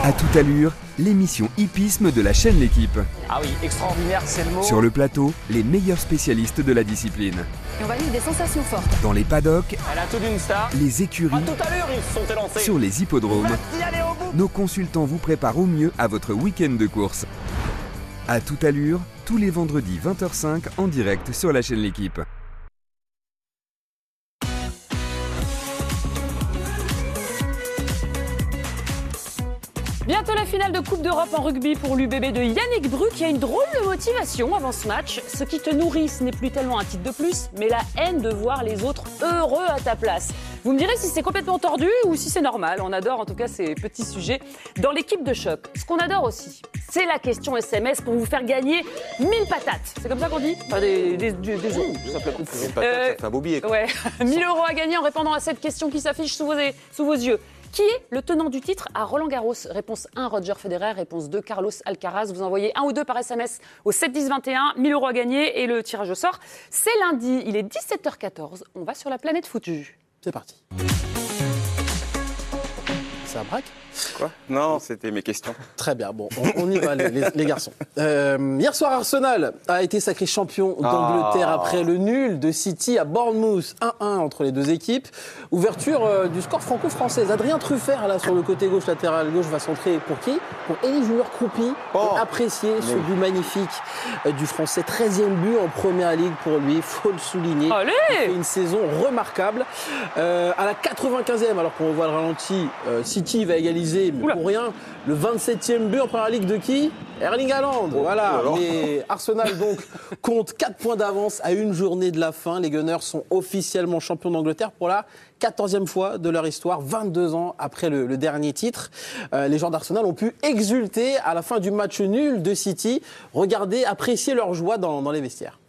À toute allure, l'émission hippisme de la chaîne L'Équipe. Ah oui, extraordinaire, c'est le mot. Sur le plateau, les meilleurs spécialistes de la discipline. Et on va vivre des sensations fortes. Dans les paddocks, Elle a tout d'une star. les écuries, À toute allure, ils se sont élancés. sur les hippodromes, Faut y aller au bout. nos consultants vous préparent au mieux à votre week-end de course. À toute allure, tous les vendredis 20h05 en direct sur la chaîne L'Équipe. Bientôt la finale de Coupe d'Europe en rugby pour l'UBB de Yannick Bru qui a une drôle de motivation avant ce match. Ce qui te nourrit, ce n'est plus tellement un titre de plus, mais la haine de voir les autres heureux à ta place. Vous me direz si c'est complètement tordu ou si c'est normal. On adore en tout cas ces petits sujets dans l'équipe de choc. Ce qu'on adore aussi, c'est la question SMS pour vous faire gagner 1000 patates. C'est comme ça qu'on dit? Enfin, des euros. Tout simplement, pour une patate, ça fait un beau billet. Ouais, 1000 € à gagner en répondant à cette question qui s'affiche sous vos yeux. Qui est le tenant du titre à Roland Garros? Réponse 1, Roger Federer. Réponse 2, Carlos Alcaraz. Vous envoyez un ou deux par SMS au 7 10 21. 1000 € à gagner et le tirage au sort, c'est lundi. Il est 17h14. On va sur la planète foutue. C'est parti. C'est un braque? Quoi? Non, c'était mes questions. Très bien, bon, on y va les garçons. Hier soir, Arsenal a été sacré champion d'Angleterre après le nul de City à Bournemouth, 1-1 entre les deux équipes. Ouverture du score franco-français. Adrien Truffert, là, sur le côté gauche, latéral gauche, va centrer pour qui? Pour Elie Junior Croupi, et apprécier ce but magnifique du Français. 13e but en Première Ligue pour lui, il faut le souligner. Allez! Il fait une saison remarquable. À la 95e, alors qu'on voit le ralenti, City va égaliser, mais pour rien. Le 27e but en Première Ligue de qui? Erling Haaland. Voilà. Mais Arsenal donc compte 4 points d'avance à une journée de la fin. Les Gunners sont officiellement champions d'Angleterre pour la 14e fois de leur histoire, 22 ans après le dernier titre. Les joueurs d'Arsenal ont pu exulter à la fin du match nul de City. Regardez, apprécier leur joie dans les vestiaires.